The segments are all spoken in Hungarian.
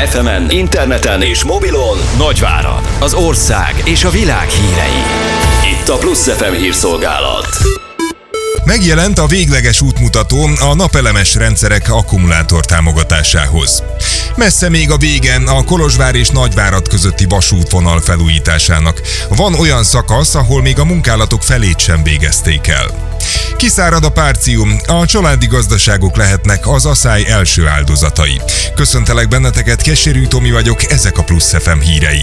FM-en, interneten és mobilon Nagyvárad, az ország és a világ hírei. Itt a Plusz FM hírszolgálat. Megjelent a végleges útmutató a napelemes rendszerek akkumulátor támogatásához. Messze még a vége a Kolozsvár és Nagyvárad közötti vasútvonal felújításának. Van olyan szakasz, ahol még a munkálatok felét sem végezték el. Kiszárad a párcium, a családi gazdaságok lehetnek az aszály első áldozatai. Köszöntelek benneteket, Keserű Tomi vagyok, ezek a Plusz FM hírei.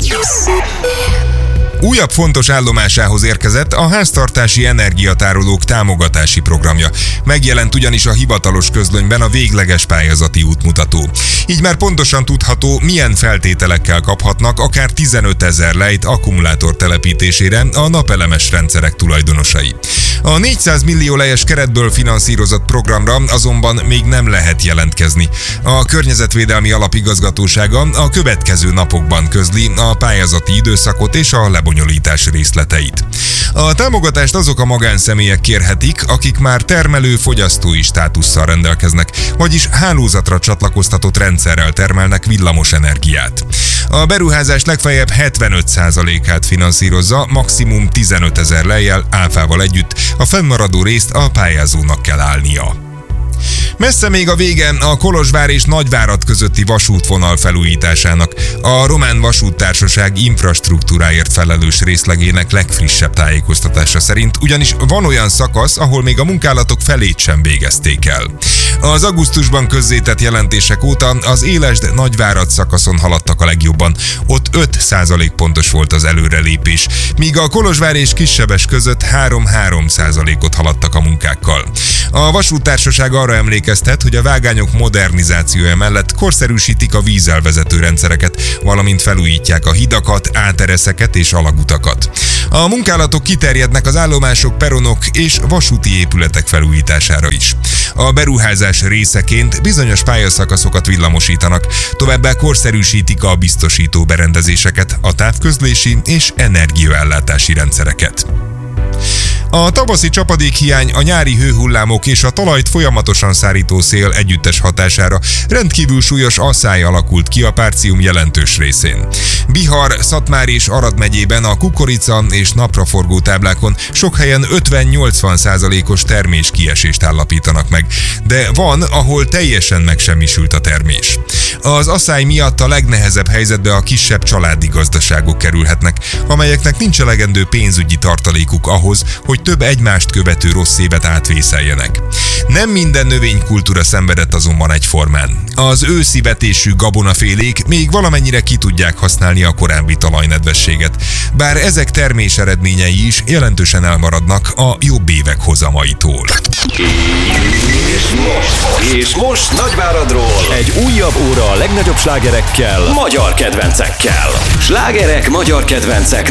Újabb fontos állomásához érkezett a háztartási energiatárolók támogatási programja. Megjelent ugyanis a hivatalos közlönyben a végleges pályázati útmutató. Így már pontosan tudható, milyen feltételekkel kaphatnak akár 15 000 lejt akkumulátor telepítésére a napelemes rendszerek tulajdonosai. A 400 millió lejes keretből finanszírozott programra azonban még nem lehet jelentkezni. A Környezetvédelmi Alapigazgatósága a következő napokban közli a pályázati időszakot és a lebonyolítás részleteit. A támogatást azok a magánszemélyek kérhetik, akik már termelő-fogyasztói státusszal rendelkeznek, vagyis hálózatra csatlakoztatott rendszerrel termelnek villamos energiát. A beruházás legfeljebb 75%-át finanszírozza, maximum 15 000 lejjel áfával együtt, a fennmaradó részt a pályázónak kell állnia. Messze még a vége a Kolozsvár és Nagyvárad közötti vasútvonal felújításának. A Román Vasúttársaság infrastruktúráért felelős részlegének legfrissebb tájékoztatása szerint, ugyanis van olyan szakasz, ahol még a munkálatok felét sem végezték el. Az augusztusban közzétett jelentések óta az Élesd-Nagyvárad szakaszon haladtak a legjobban. Ott 5% pontos volt az előrelépés, míg a Kolozsvár és Kissebes között 3%-ot haladtak a munkákkal. A vasúttársaság arra emlékeztet, hogy a vágányok modernizációja mellett korszerűsítik a vízelvezető rendszereket, valamint felújítják a hidakat, átereszeket és alagutakat. A munkálatok kiterjednek az állomások, peronok és vasúti épületek felújítására is. A beruházás részeként bizonyos pályaszakaszokat villamosítanak, továbbá korszerűsítik a biztosító berendezéseket, a távközlési és energiaellátási rendszereket. A tavaszi csapadékhiány, a nyári hőhullámok és a talajt folyamatosan szárító szél együttes hatására rendkívül súlyos asszály alakult ki a párcium jelentős részén. Bihar, Szatmár és Arad megyében a kukorica és napraforgó táblákon sok helyen 50-80%-os terméskiesést állapítanak meg, de van, ahol teljesen megsemmisült a termés. Az asszály miatt a legnehezebb helyzetbe a kisebb családi gazdaságok kerülhetnek, amelyeknek nincs elegendő pénzügyi tartalékuk ahhoz, hogy több egymást követő rossz évet átvészeljenek. Nem minden növénykultúra szenvedett azonban egyformán. Az őszi vetésű gabonafélék még valamennyire ki tudják használni a korábbi talajnedvességet, bár ezek termés eredményei is jelentősen elmaradnak a jobb évek hozamaitól. És most Nagyváradról egy újabb óra a legnagyobb slágerekkel, magyar kedvencekkel. Slágerek magyar kedvencek